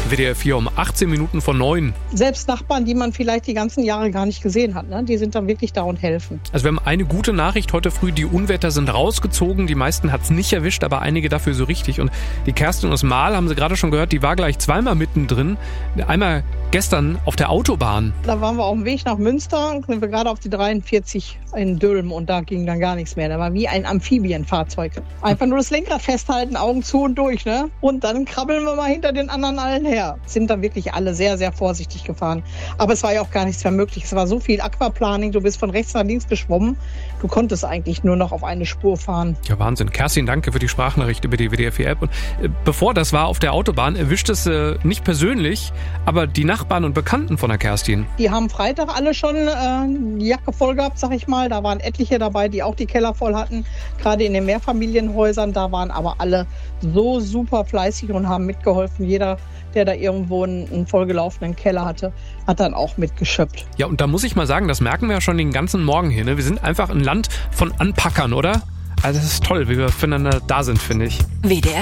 WDR 4 um 18 Minuten vor 9. Selbst Nachbarn, die man vielleicht die ganzen Jahre gar nicht gesehen hat, ne? Die sind dann wirklich da und helfen. Also wir haben eine gute Nachricht heute früh, die Unwetter sind rausgezogen, die meisten hat es nicht erwischt, aber einige dafür so richtig. Und die Kerstin aus Mahl, haben Sie gerade schon gehört, die war gleich zweimal mittendrin. Einmal gestern auf der Autobahn. Da waren wir auf dem Weg nach Münster, sind wir gerade auf die 43 in Dülmen und da ging dann gar nichts mehr. Da war wie ein Amphibienfahrzeug. Einfach nur das Lenkrad festhalten, Augen zu und durch, ne? Und dann krabbeln wir mal hinter den anderen allen her. Sind da wirklich alle sehr, sehr vorsichtig gefahren. Aber es war ja auch gar nichts mehr möglich. Es war so viel Aquaplaning, du bist von rechts nach links geschwommen. Du konntest eigentlich nur noch auf eine Spur fahren. Ja, Wahnsinn. Kerstin, danke für die Sprachnachricht über die WDR 4 App. Und bevor das war auf der Autobahn, erwischt es nicht persönlich, aber die Nachbarn und Bekannten von der Kerstin. Die haben Freitag alle schon die Jacke voll gehabt, sag ich mal. Da waren etliche dabei, die auch die Keller voll hatten. Gerade in den Mehrfamilienhäusern, da waren aber alle so super fleißig und haben mitgeholfen. Jeder, der da irgendwo einen vollgelaufenen Keller hatte, hat dann auch mitgeschöpft. Ja, und da muss ich mal sagen, das merken wir ja schon den ganzen Morgen hier. Ne? Wir sind einfach ein Land von Anpackern, oder? Also das ist toll, wie wir füreinander da sind, finde ich. WDR